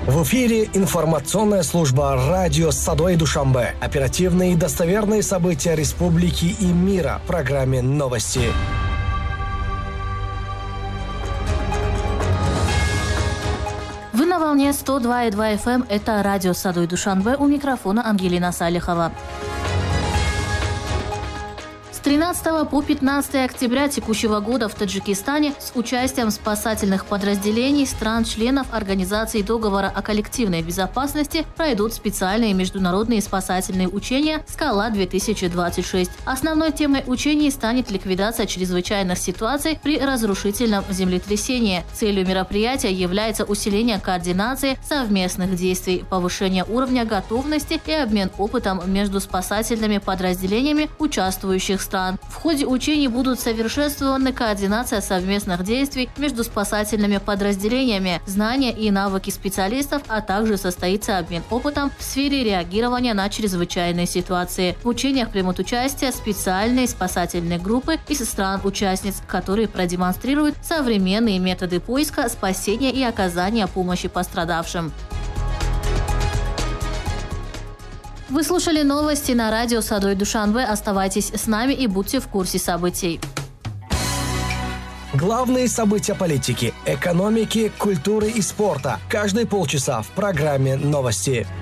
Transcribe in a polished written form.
В эфире информационная служба радио Садой Душанбе. Оперативные и достоверные события республики и мира в программе «Новости». Вы на волне 102,2 FM. Это радио Садой Душанбе. У микрофона Ангелина Салихова. С 13 по 15 октября текущего года в Таджикистане с участием спасательных подразделений стран-членов Организации договора о коллективной безопасности пройдут специальные международные спасательные учения «Скала-2026». Основной темой учений станет ликвидация чрезвычайных ситуаций при разрушительном землетрясении. Целью мероприятия является усиление координации совместных действий, повышение уровня готовности и обмен опытом между спасательными подразделениями участвующих стран. В ходе учений будут совершенствованы координация совместных действий между спасательными подразделениями, знания и навыки специалистов, а также состоится обмен опытом в сфере реагирования на чрезвычайные ситуации. В учениях примут участие специальные спасательные группы из стран-участниц, которые продемонстрируют современные методы поиска, спасения и оказания помощи пострадавшим. Вы слушали новости на радио Садой Душанбе. Оставайтесь с нами и будьте в курсе событий. Главные события политики, экономики, культуры и спорта. Каждые полчаса в программе «Новости».